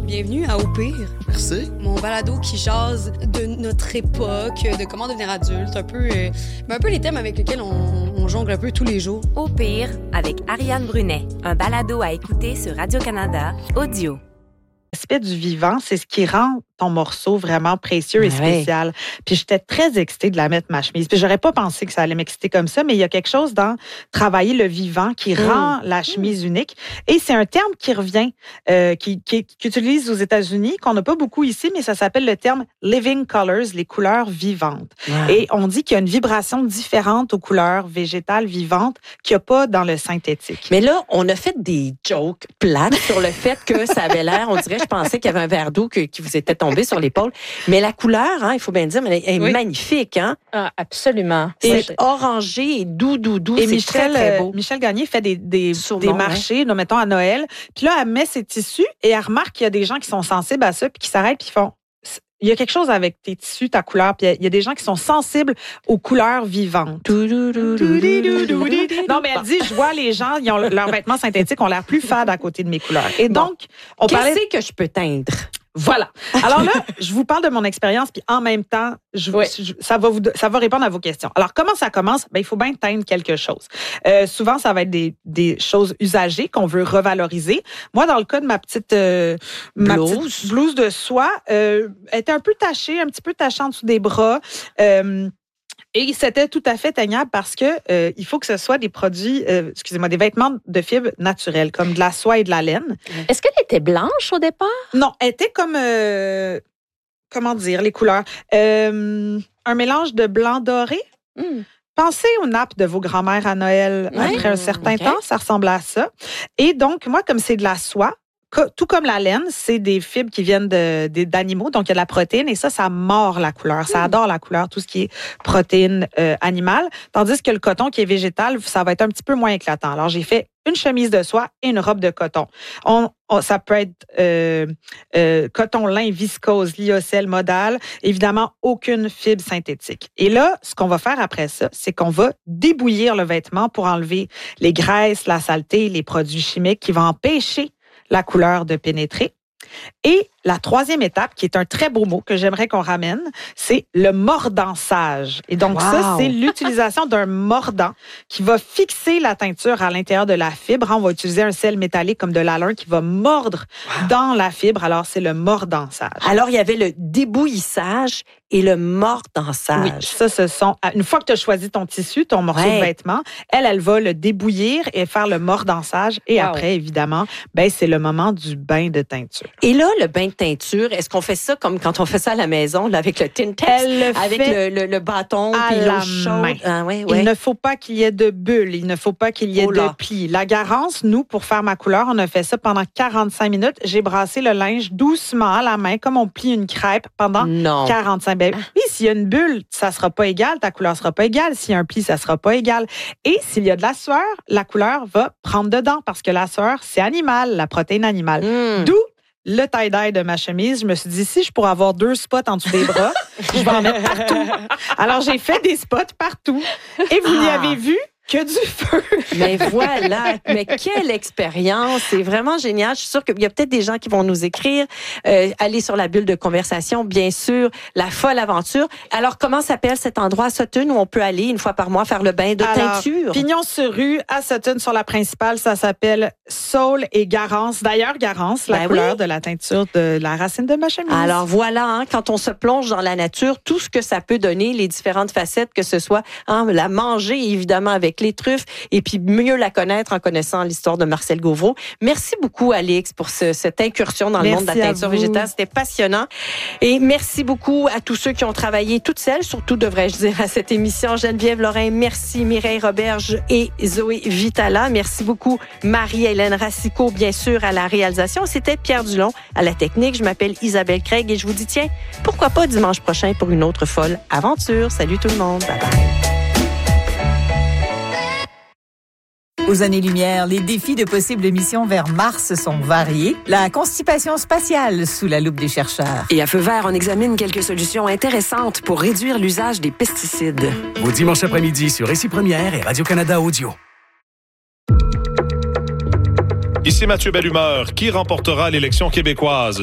Bienvenue à Au pire. Merci. Mon balado qui jase de notre époque, de comment devenir adulte, un peu les thèmes avec lesquels on jongle un peu tous les jours. Au pire, avec Ariane Brunet, un balado à écouter sur Radio-Canada, audio. L'aspect du vivant, c'est ce qui rend ton morceau vraiment précieux et spécial. Puis j'étais très excitée de la mettre, ma chemise. Puis j'aurais pas pensé que ça allait m'exciter comme ça, mais il y a quelque chose dans travailler le vivant qui rend la chemise unique. Et c'est un terme qui revient, qui utilise aux États-Unis, qu'on n'a pas beaucoup ici, mais ça s'appelle le terme living colors, les couleurs vivantes. Wow. Et on dit qu'il y a une vibration différente aux couleurs végétales vivantes qu'il n'y a pas dans le synthétique. Mais là, on a fait des jokes plates sur le fait que ça avait l'air, on dirait, je pensais qu'il y avait un verre d'eau qui vous était tombé sur l'épaule. Mais la couleur, il faut bien dire, elle est magnifique. Hein? Ah, absolument. C'est orangé et doux. Et c'est très beau. Michel Gagné fait des marchés, mettons à Noël. Puis là, elle met ses tissus et elle remarque qu'il y a des gens qui sont sensibles à ça puis qui s'arrêtent puis qui font... Il y a quelque chose avec tes tissus, ta couleur. Puis il y a des gens qui sont sensibles aux couleurs vivantes. Non, mais elle dit, je vois les gens, ils ont leurs vêtements synthétiques ont l'air plus fades à côté de mes couleurs. Et donc, on parlait... Qu'est-ce que je peux teindre? Voilà. Alors là, je vous parle de mon expérience, puis en même temps, ça va répondre à vos questions. Alors, comment ça commence? Il faut bien teindre quelque chose. Souvent, ça va être des choses usagées qu'on veut revaloriser. Moi, dans le cas de ma petite blouse de soie, elle était un peu tachée, un petit peu tachée en dessous des bras. Et c'était tout à fait teignable parce que il faut que ce soit des produits, des vêtements de fibres naturelles, comme de la soie et de la laine. Est-ce qu'elle était blanche au départ? Non, elle était comme, comment dire, les couleurs. Un mélange de blanc doré. Pensez aux nappes de vos grands-mères à Noël après un certain temps, ça ressemble à ça. Et donc, moi, comme c'est de la soie, tout comme la laine, c'est des fibres qui viennent d'animaux, donc il y a de la protéine et ça mord la couleur. Ça adore la couleur, tout ce qui est protéines animales. Tandis que le coton qui est végétal, ça va être un petit peu moins éclatant. Alors, j'ai fait une chemise de soie et une robe de coton. Ça peut être coton, lin, viscose, lyocell, modal. Évidemment, aucune fibre synthétique. Et là, ce qu'on va faire après ça, c'est qu'on va débouillir le vêtement pour enlever les graisses, la saleté, les produits chimiques qui vont empêcher la couleur de pénétrer. Et la troisième étape, qui est un très beau mot que j'aimerais qu'on ramène, c'est le mordançage. Et donc, ça, c'est l'utilisation d'un mordant qui va fixer la teinture à l'intérieur de la fibre. On va utiliser un sel métallique comme de l'alun qui va mordre dans la fibre. Alors, c'est le mordançage. Alors, il y avait le débouillissage et le mordançage. Oui, ça, ce sont... Une fois que tu as choisi ton tissu, ton morceau de vêtement, elle va le débouillir et faire le mordançage. Et après, évidemment, c'est le moment du bain de teinture. Et là, le bain de teinture, est-ce qu'on fait ça comme quand on fait ça à la maison, là, avec le Tintex, avec le bâton puis l'eau chaude? Il ne faut pas qu'il y ait de bulles, il ne faut pas qu'il y ait de plis. La Garance, nous, pour faire ma couleur, on a fait ça pendant 45 minutes. J'ai brassé le linge doucement à la main, comme on plie une crêpe pendant 45 minutes. Oui, s'il y a une bulle, ça sera pas égal, ta couleur sera pas égale. S'il y a un pli, ça sera pas égal. Et s'il y a de la sueur, la couleur va prendre dedans parce que la sueur, c'est animal, la protéine animale. D'où le tie-dye de ma chemise. Je me suis dit, si je pourrais avoir 2 spots en dessous des bras, je vais en mettre partout. Alors, j'ai fait des spots partout. Et vous y avez vu que du feu. Mais voilà, mais quelle expérience. C'est vraiment génial. Je suis sûre qu'il y a peut-être des gens qui vont nous écrire. Allez sur la bulle de conversation, bien sûr. La folle aventure. Alors, comment s'appelle cet endroit à Sutton où on peut aller une fois par mois faire le bain de teinture? Pignon-sur-Rue à Sutton, sur la principale, ça s'appelle Saule et Garance. D'ailleurs, Garance, la couleur de la teinture de la racine de ma chemise. Alors voilà, quand on se plonge dans la nature, tout ce que ça peut donner, les différentes facettes, que ce soit la manger, évidemment, avec les truffes, et puis mieux la connaître en connaissant l'histoire de Marcel Gauvreau. Merci beaucoup, Alix, pour cette incursion dans le monde de la teinture végétale. C'était passionnant. Et merci beaucoup à tous ceux qui ont travaillé toutes seules, surtout, devrais-je dire, à cette émission. Geneviève Lorrain, merci. Mireille Roberge et Zoé Vitala. Merci beaucoup, Marie-Hélène Racicot, bien sûr, à la réalisation. C'était Pierre Dulon à la technique. Je m'appelle Isabelle Craig et je vous dis, tiens, pourquoi pas dimanche prochain pour une autre folle aventure. Salut tout le monde. Bye bye. Aux années-lumière, les défis de possibles missions vers Mars sont variés. La constipation spatiale sous la loupe des chercheurs. Et à Feu vert, on examine quelques solutions intéressantes pour réduire l'usage des pesticides. Au dimanche après-midi sur Ici Première et Radio-Canada Audio. Ici Mathieu Bellumeur. Qui remportera l'élection québécoise?